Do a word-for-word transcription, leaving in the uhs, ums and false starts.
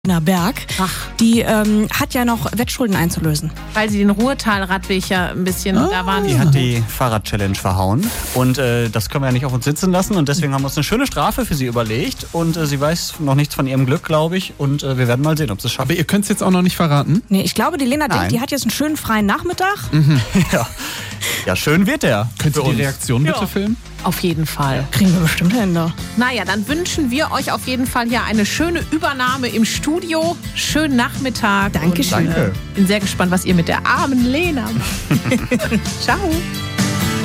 Berg, Ach. die ähm, hat ja noch Wettschulden einzulösen. Weil sie den Ruhrtal-Radweg ja ein bisschen, Ah, da waren die hat die Fahrrad-Challenge verhauen und äh, das können wir ja nicht auf uns sitzen lassen und deswegen haben wir uns eine schöne Strafe für sie überlegt und äh, sie weiß noch nichts von ihrem Glück, glaube ich, und äh, wir werden mal sehen, ob sie es schafft. Aber ihr könnt es jetzt auch noch nicht verraten? Nee, ich glaube, die Lena Nein. denkt, die hat jetzt einen schönen freien Nachmittag. ja. ja, schön wird der. Könnt ihr für die uns. Reaktion bitte Ja. filmen? auf jeden Fall. Kriegen wir bestimmt hin, da. Naja, dann wünschen wir euch auf jeden Fall hier eine schöne Übernahme im Studio. Schönen Nachmittag. Dankeschön. Und, äh, Danke. bin sehr gespannt, was ihr mit der armen Lena macht. Ciao.